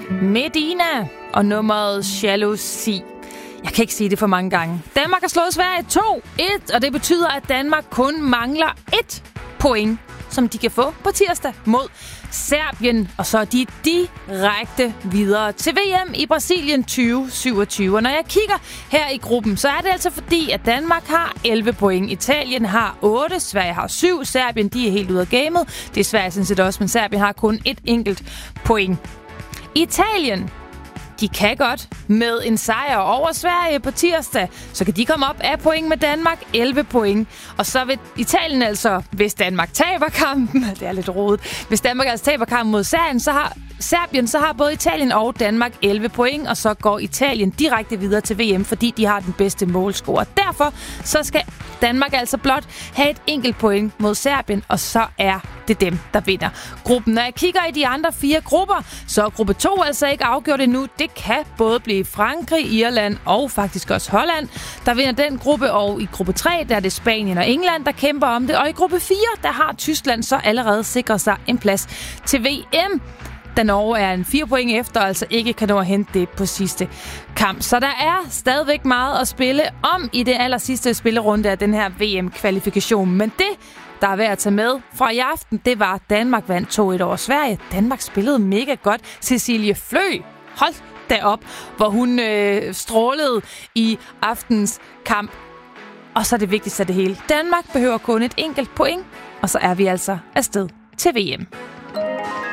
Medina og nummeret Jalousi. Jeg kan ikke sige det for mange gange. Danmark har slået Sverige 2-1, og det betyder, at Danmark kun mangler 1 point, som de kan få på tirsdag mod Serbien. Og så er de direkte videre til VM i Brasilien 2027. Og når jeg kigger her i gruppen, så er det altså fordi, at Danmark har 11 point. Italien har 8, Sverige har 7, Serbien de er helt ude af gamet. Det er Sverige sådan set også, men Serbien har kun et enkelt point. Italien, de kan godt med en sejr over Sverige på tirsdag, så kan de komme op af point med Danmark, 11 point. Og så vil Italien altså, hvis Danmark taber kampen, det er lidt rodet, hvis Danmark altså taber kampen mod Serbien, så har både Italien og Danmark 11 point, og så går Italien direkte videre til VM, fordi de har den bedste målscore. Derfor så skal Danmark altså blot have et enkelt point mod Serbien, og så er det dem, der vinder gruppen. Når jeg kigger i de andre 4 grupper, så er gruppe 2 altså ikke afgjort endnu. Det kan både blive Frankrig, Irland og faktisk også Holland, der vinder den gruppe. Og i gruppe 3, der er det Spanien og England, der kæmper om det. Og i gruppe 4, der har Tyskland så allerede sikret sig en plads til VM, da Norge er en 4 point efter, altså ikke kan nå at hente det på sidste kamp. Så der er stadigvæk meget at spille om i det aller sidste spillerunde af den her VM-kvalifikation. Men det, der er værd at tage med fra i aften, det var, at Danmark vandt 2-1 over Sverige. Danmark spillede mega godt. Cecilie Flø, hold da op, hvor hun strålede i aftens kamp. Og så det vigtigste af det hele. Danmark behøver kun et enkelt point, og så er vi altså afsted til VM.